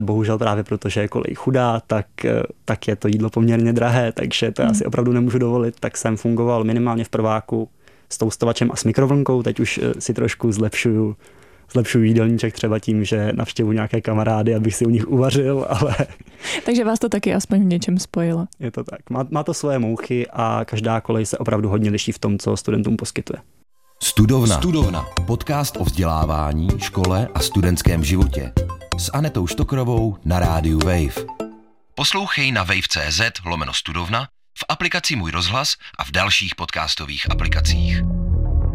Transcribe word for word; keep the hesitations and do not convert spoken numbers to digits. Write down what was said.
Bohužel právě protože je kolej chudá, tak, tak je to jídlo poměrně drahé, takže to já si opravdu nemůžu dovolit, tak jsem fungoval minimálně v prváku s toustovačem a s mikrovlnkou, teď už si trošku zlepšuju, zlepšuju jídelníček třeba tím, že navštěvuji nějaké kamarády, abych si u nich uvařil, ale... Takže vás to taky aspoň v něčem spojilo. Je to tak, má, má to svoje mouchy a každá kolej se opravdu hodně liší v tom, co studentům poskytuje. Studovna. Studovna. Podcast o vzdělávání, škole a studentském životě. S Anetou Štokrovou na rádiu Wave. Poslouchej na wave tečka cé zet lomeno studovna, v aplikaci Můj rozhlas a v dalších podcastových aplikacích.